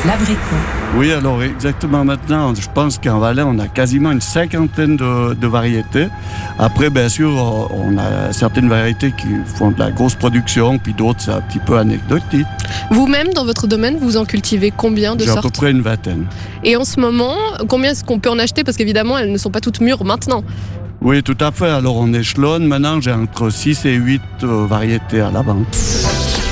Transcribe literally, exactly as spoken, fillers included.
l'abricot. Oui, alors exactement maintenant, je pense qu'en Valais, on a quasiment une cinquantaine de, de variétés. Après, bien sûr, on a certaines variétés qui font de la grosse production, puis d'autres, c'est un petit peu anecdotique. Vous-même, dans votre domaine, vous en cultivez combien de J'ai sortes ? à peu près une vingtaine. Et en ce moment, combien est-ce qu'on peut en acheter ? Parce qu'évidemment, elles ne sont pas toutes mûres maintenant. Oui, tout à fait. Alors, on échelonne. Maintenant, j'ai entre six et huit euh, variétés à la vente.